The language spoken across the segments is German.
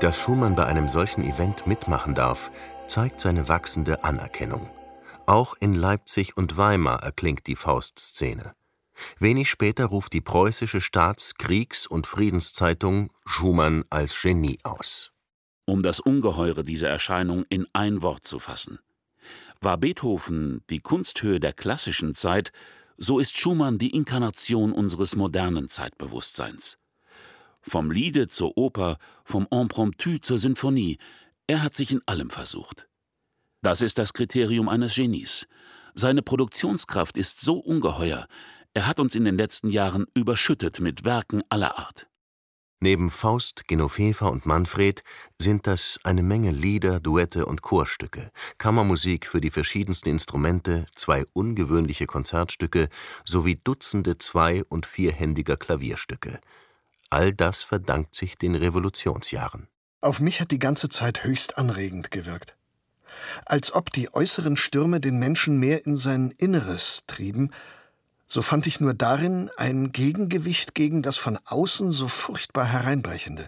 Dass Schumann bei einem solchen Event mitmachen darf, zeigt seine wachsende Anerkennung. Auch in Leipzig und Weimar erklingt die Faust-Szene. Wenig später ruft die preußische Staats-, Kriegs- und Friedenszeitung Schumann als Genie aus. Um das Ungeheure dieser Erscheinung in ein Wort zu fassen: War Beethoven die Kunsthöhe der klassischen Zeit, so ist Schumann die Inkarnation unseres modernen Zeitbewusstseins. Vom Liede zur Oper, vom Impromptu zur Sinfonie, er hat sich in allem versucht. Das ist das Kriterium eines Genies. Seine Produktionskraft ist so ungeheuer, er hat uns in den letzten Jahren überschüttet mit Werken aller Art. Neben Faust, Genoveva und Manfred sind das eine Menge Lieder, Duette und Chorstücke, Kammermusik für die verschiedensten Instrumente, 2 ungewöhnliche Konzertstücke sowie Dutzende 2- und 4-händiger Klavierstücke. All das verdankt sich den Revolutionsjahren. Auf mich hat die ganze Zeit höchst anregend gewirkt. Als ob die äußeren Stürme den Menschen mehr in sein Inneres trieben, so fand ich nur darin ein Gegengewicht gegen das von außen so furchtbar Hereinbrechende.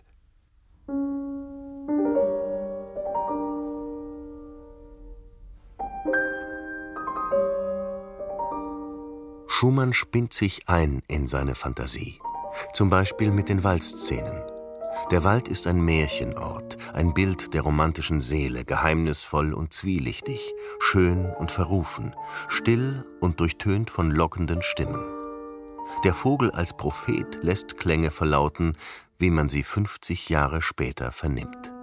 Schumann spinnt sich ein in seine Fantasie. Zum Beispiel mit den Waldszenen. Der Wald ist ein Märchenort, ein Bild der romantischen Seele, geheimnisvoll und zwielichtig, schön und verrufen, still und durchtönt von lockenden Stimmen. Der Vogel als Prophet lässt Klänge verlauten, wie man sie 50 Jahre später vernimmt.